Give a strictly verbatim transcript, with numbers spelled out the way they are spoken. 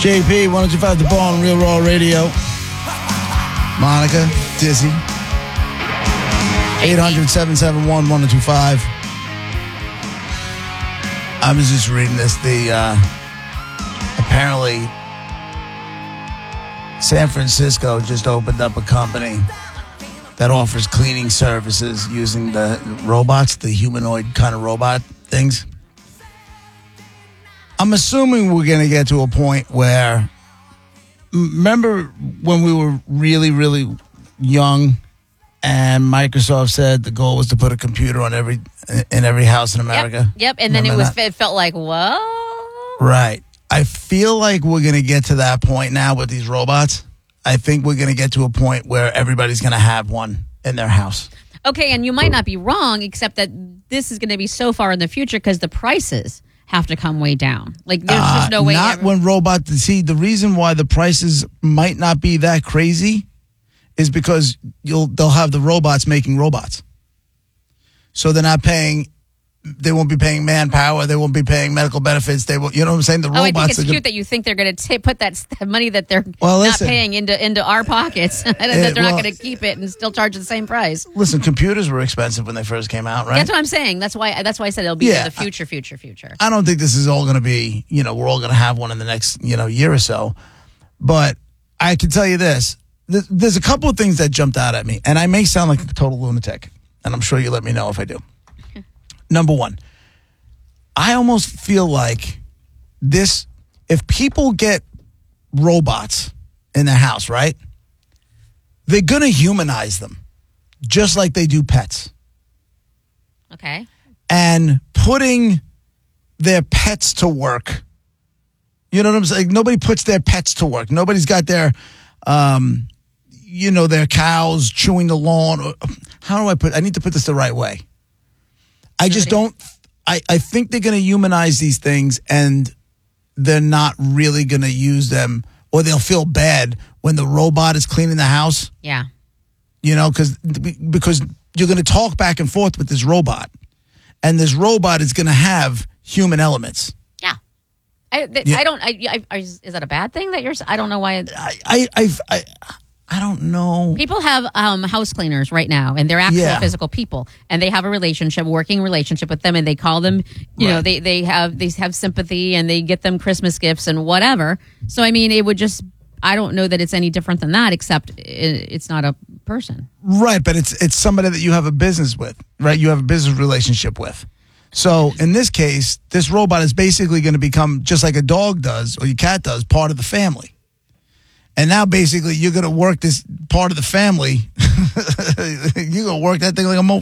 J P, one oh two point five The Ball on Real Raw Radio. Monica, Dizzy. eight hundred, seven seven one, one oh two five. I was just reading this. The uh, apparently San Francisco just opened up a company that offers cleaning services using the robots, the humanoid kind of robot things. I'm assuming we're going to get to a point where, remember when we were really, really young and Microsoft said the goal was to put a computer on every in every house in America? Yep, yep. and then remember it was that? it felt like, whoa. Right. I feel like we're going to get to that point now with these robots. I think we're going to get to a point where everybody's going to have one in their house. Okay, and you might not be wrong, except that this is going to be so far in the future because the prices have to come way down. Like, there's Uh, just no way. Not ever- when robot. See, the reason why the prices might not be that crazy is because you'll they'll have the robots making robots. So they're not paying. They won't be paying manpower. They won't be paying medical benefits. They will. You know what I'm saying? The Oh, I robots. think it's are cute gonna, that you think they're going to put that st- money that they're Well, not listen. paying into into our pockets, and that Eh, they're well- not going to keep it and still charge the same price. Listen, computers were expensive when they first came out, right? That's what I'm saying. That's why. That's why I said it'll be Yeah, in the future, future, future. I don't think this is all going to be, you know, we're all going to have one in the next, you know, year or so. But I can tell you this. Th- There's a couple of things that jumped out at me, and I may sound like a total lunatic, and I'm sure you let me know if I do. Number one, I almost feel like this, if people get robots in their house, right, they're going to humanize them just like they do pets. Okay. And putting their pets to work. You know what I'm saying? Nobody puts their pets to work. Nobody's got their, um, you know, their cows chewing the lawn. How do I put, I need to put this the right way. I just don't, I, I think they're going to humanize these things and they're not really going to use them, or they'll feel bad when the robot is cleaning the house. Yeah. You know, because because you're going to talk back and forth with this robot, and this robot is going to have human elements. Yeah. I, th- Yeah. I don't. I, I, I, is that a bad thing that you're? s- I don't know why. It, I I I've, I I don't know. people have um, house cleaners right now, and they're actual Yeah. physical people, and they have a relationship, working relationship with them, and they call them. You know, Right. they they have they have sympathy, and they get them Christmas gifts and whatever. So I mean, it would just. I don't know that it's any different than that, except it, it's not a person. Right, but it's it's somebody that you have a business with, right? You have a business relationship with. So in this case, this robot is basically going to become, just like a dog does or your cat does, part of the family. And now basically you're going to work this part of the family. You're going to work that thing like a mo.